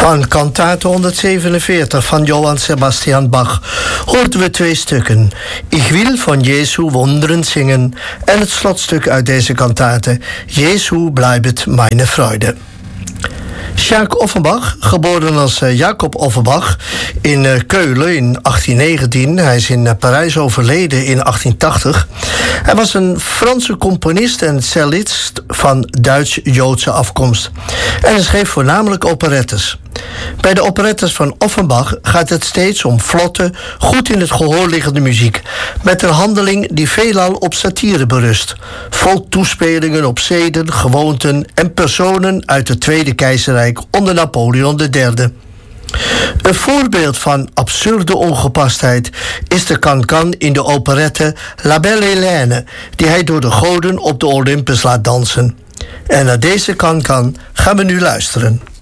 Van kantate 147 van Johann Sebastian Bach hoorden we 2 stukken. Ich will von Jesu Wunderen zingen en het slotstuk uit deze kantate, Jesu bleibet meine Freude. Jacques Offenbach, geboren als Jacob Offenbach in Keulen in 1819. Hij is in Parijs overleden in 1880. Hij was een Franse componist en cellist van Duits-Joodse afkomst. En hij schreef voornamelijk operettes. Bij de operettes van Offenbach gaat het steeds om vlotte, goed in het gehoor liggende muziek, met een handeling die veelal op satire berust, vol toespelingen op zeden, gewoonten en personen uit het Tweede Keizerrijk onder Napoleon III. Een voorbeeld van absurde ongepastheid is de cancan in de operette La Belle Hélène, die hij door de goden op de Olympus laat dansen. En naar deze cancan gaan we nu luisteren.